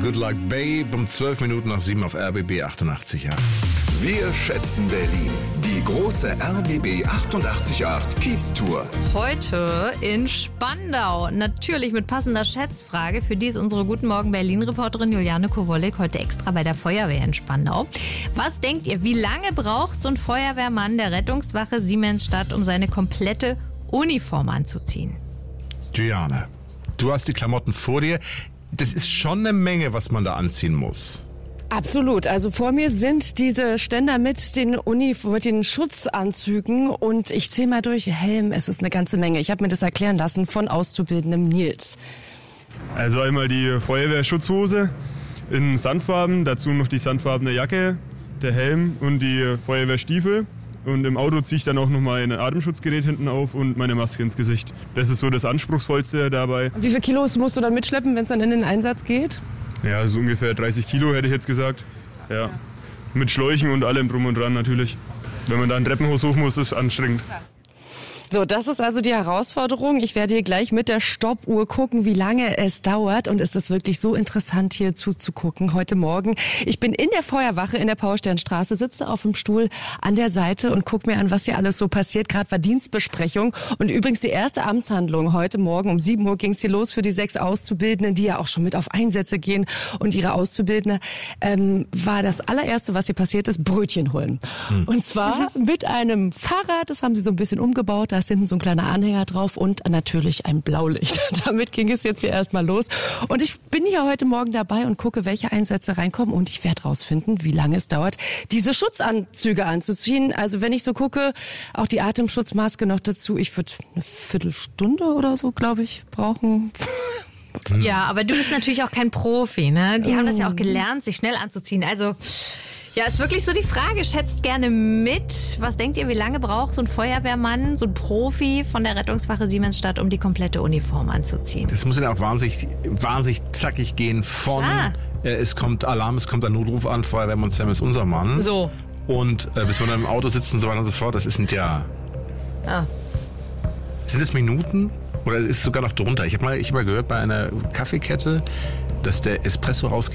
Good Luck Babe um 12 Minuten nach 7 auf RBB 88. Wir schätzen Berlin. Die große RBB 88.8 Kiez-Tour. Heute in Spandau. Natürlich mit passender Schätzfrage. Für die ist unsere Guten Morgen Berlin-Reporterin Juliane Kowolek heute extra bei der Feuerwehr in Spandau. Was denkt ihr, wie lange braucht so ein Feuerwehrmann der Rettungswache Siemensstadt, um seine komplette Uniform anzuziehen? Juliane, du hast die Klamotten vor dir. Das ist schon eine Menge, was man da anziehen muss. Absolut. Also vor mir sind diese Ständer mit den Schutzanzügen und ich zähle mal durch. Helm, es ist eine ganze Menge. Ich habe mir das erklären lassen von Auszubildendem Nils. Also einmal die Feuerwehrschutzhose in Sandfarben, dazu noch die sandfarbene Jacke, der Helm und die Feuerwehrstiefel. Und im Auto ziehe ich dann auch nochmal ein Atemschutzgerät hinten auf und meine Maske ins Gesicht. Das ist so das Anspruchsvollste dabei. Wie viele Kilos musst du dann mitschleppen, wenn es dann in den Einsatz geht? Ja, so ungefähr 30 Kilo hätte ich jetzt gesagt. Ja. Mit Schläuchen und allem drum und dran natürlich. Wenn man da ein Treppenhaus hoch muss, ist es anstrengend. So, das ist also die Herausforderung. Ich werde hier gleich mit der Stoppuhr gucken, wie lange es dauert. Und es ist wirklich so interessant, hier zuzugucken heute Morgen. Ich bin in der Feuerwache in der Paulsternstraße, sitze auf dem Stuhl an der Seite und gucke mir an, was hier alles so passiert. Gerade war Dienstbesprechung. Und übrigens die erste Amtshandlung heute Morgen um 7 Uhr ging es hier los für die 6 Auszubildenden, die ja auch schon mit auf Einsätze gehen. Und ihre Auszubildende war das allererste, was hier passiert ist, Brötchen holen. Und zwar mit einem Fahrrad, das haben sie so ein bisschen umgebaut. Da ist hinten so ein kleiner Anhänger drauf und natürlich ein Blaulicht. Damit ging es jetzt hier erstmal los. Und ich bin hier heute Morgen dabei und gucke, welche Einsätze reinkommen. Und ich werde rausfinden, wie lange es dauert, diese Schutzanzüge anzuziehen. Also wenn ich so gucke, auch die Atemschutzmaske noch dazu. Ich würde eine Viertelstunde oder so, glaube ich, brauchen. Ja, aber du bist natürlich auch kein Profi, ne? Die haben das ja auch gelernt, sich schnell anzuziehen. Also ja, ist wirklich so die Frage. Schätzt gerne mit. Was denkt ihr, wie lange braucht so ein Feuerwehrmann, so ein Profi von der Rettungswache Siemensstadt, um die komplette Uniform anzuziehen? Das muss ja auch wahnsinnig zackig gehen von es kommt Alarm, es kommt ein Notruf an, Feuerwehrmann Sam ist unser Mann. So. Und bis wir dann im Auto sitzen und so weiter und so fort, das sind ja... Sind es Minuten? Oder ist es sogar noch drunter? Ich hab mal gehört bei einer Kaffeekette, dass der Espresso rausgeht